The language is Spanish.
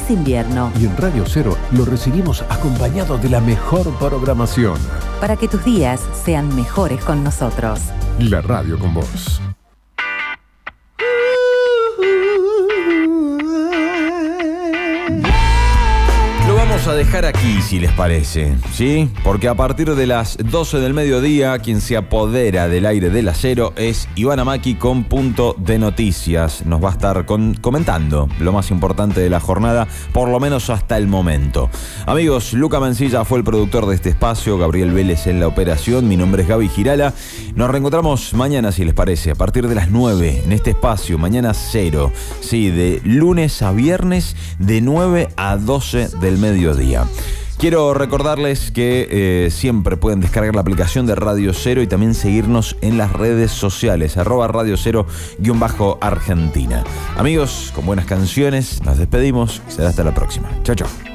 es invierno. Y en Radio Cero lo recibimos acompañado de la mejor programación. Para que tus días sean mejores con nosotros. La radio con vos. Vamos a dejar aquí, si les parece, ¿sí? Porque a partir de las 12 del mediodía, quien se apodera del aire del acero es Iván Amaki con Punto de Noticias. Nos va a estar comentando lo más importante de la jornada, por lo menos hasta el momento. Amigos, Luca Mancilla fue el productor de este espacio, Gabriel Vélez en la operación, mi nombre es Gaby Girala. Nos reencontramos mañana, si les parece, a partir de las 9 en este espacio, mañana cero, sí, de lunes a viernes, de 9 a 12 del mediodía. Quiero recordarles que siempre pueden descargar la aplicación de Radio Cero y también seguirnos en las redes sociales, @Radio Cero_Argentina. Amigos, con buenas canciones, nos despedimos. Será hasta la próxima. Chau, chau.